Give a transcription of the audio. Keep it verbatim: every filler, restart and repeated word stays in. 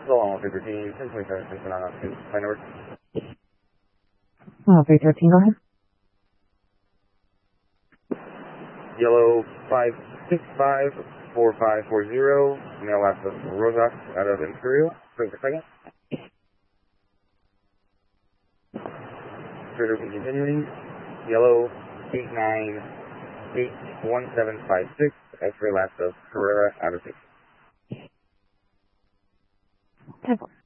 Possible on Victor thirteen, ten twenty-seven, Houston on two. Flight number. Uh, three thirteen, go ahead. Yellow five six five four five four zero, male last of Rosas out of Imperial. Wait for a second. Trader continuing. Yellow eight nine eight one seven five six, X-ray last of Herrera out of six. ten four.